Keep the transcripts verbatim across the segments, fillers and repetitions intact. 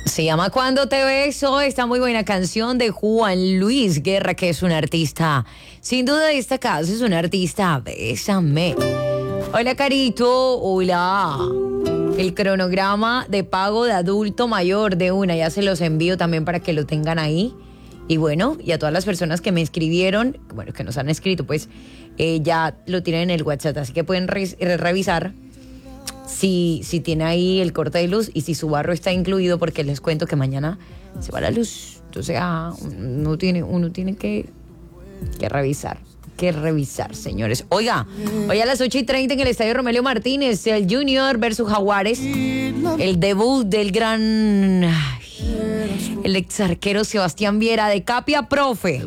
Se llama Cuando te beso, esta muy buena canción de Juan Luis Guerra, que es un artista sin duda destacado, es un artista, bésame. Hola Carito, hola. El cronograma de pago de adulto mayor de una, ya se los envío también para que lo tengan ahí. Y bueno, y a todas las personas que me escribieron, bueno, que nos han escrito, pues eh, ya lo tienen en el WhatsApp, así que pueden re- revisar si, si tiene ahí el corte de luz y si su barro está incluido, porque les cuento que mañana se va la luz. Entonces, ah, uno tiene, uno tiene que, que revisar, que revisar, señores. Oiga, hoy a las ocho y treinta en el Estadio Romelio Martínez, el Junior versus Jaguares, el debut del gran... el ex arquero Sebastián Viera de Capia, profe.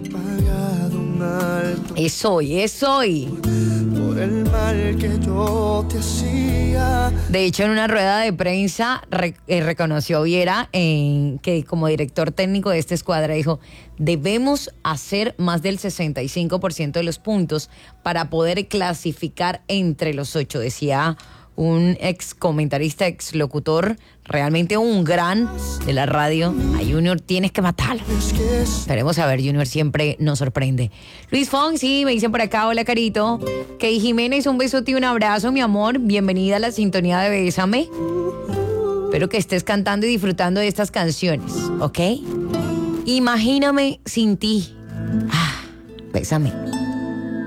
Es hoy, es hoy. Por el mal que yo te hacía. De hecho, en una rueda de prensa re, eh, reconoció Viera en, que como director técnico de esta escuadra dijo: debemos hacer más del sesenta y cinco por ciento de los puntos para poder clasificar entre los ocho, decía un ex comentarista, ex locutor, realmente un gran de la radio. A Junior tienes que matarlo. Esperemos a ver, Junior siempre nos sorprende. Luis Fonsi, me dicen por acá, hola Carito. Key Jiménez, un besote y un abrazo, mi amor. Bienvenida a la sintonía de Bésame. Espero que estés cantando y disfrutando de estas canciones, ¿ok? Imagíname sin ti. Ah, bésame.